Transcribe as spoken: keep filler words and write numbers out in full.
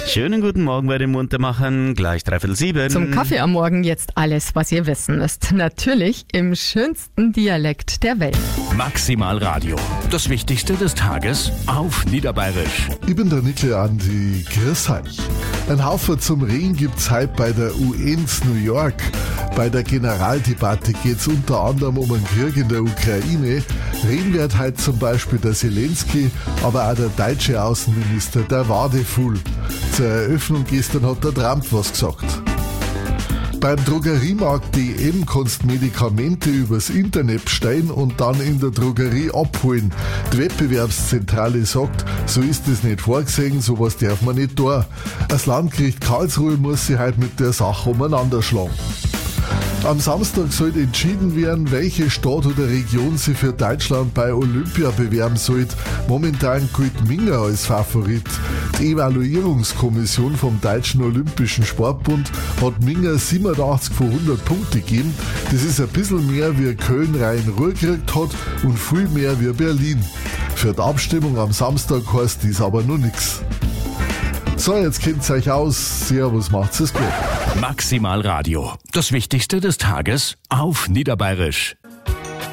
Schönen guten Morgen bei den Muntermachern, gleich dreiviertel sieben. Zum Kaffee am Morgen jetzt alles, was ihr wissen müsst. Natürlich im schönsten Dialekt der Welt. Maximal Radio. Das Wichtigste des Tages auf Niederbayerisch. Ich bin der Nickel Andi. Grüß euch. Ein Haufen zum Reden gibt's heute bei der U N in New York. Bei der Generaldebatte geht's unter anderem um einen Krieg in der Ukraine. Reden wird heute zum Beispiel der Zelensky, aber auch der deutsche Außenminister, der Wadefuhl. Zur Eröffnung gestern hat der Trump was gesagt. Beim Drogeriemarkt punkt de kannst Medikamente übers Internet bestellen und dann in der Drogerie abholen. Die Wettbewerbszentrale sagt, so ist es nicht vorgesehen, sowas darf man nicht tun. Das Landgericht Karlsruhe muss sich halt mit der Sache umeinander schlagen. Am Samstag soll entschieden werden, welche Stadt oder Region sich für Deutschland bei Olympia bewerben soll. Momentan gilt Minga als Favorit. Die Evaluierungskommission vom Deutschen Olympischen Sportbund hat Minga siebenundachtzig von hundert Punkte gegeben. Das ist ein bisschen mehr wie Köln Rhein-Ruhr gekriegt hat und viel mehr wie Berlin. Für die Abstimmung am Samstag heißt dies aber noch nichts. So, jetzt kennt's euch aus. Servus, macht's es gut. Maximal Radio. Das Wichtigste des Tages auf Niederbayerisch.